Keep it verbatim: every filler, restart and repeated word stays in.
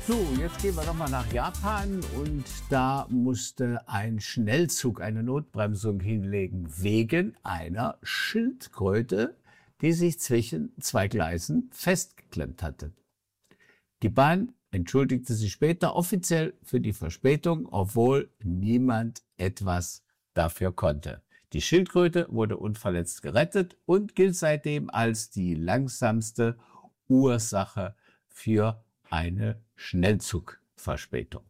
So, jetzt gehen wir nochmal nach Japan und da musste ein Schnellzug eine Notbremsung hinlegen wegen einer Schildkröte, die sich zwischen zwei Gleisen festgeklemmt hatte. Die Bahn entschuldigte sich später offiziell für die Verspätung, obwohl niemand etwas dafür konnte. Die Schildkröte wurde unverletzt gerettet und gilt seitdem als die langsamste Ursache für eine Schnellzugverspätung.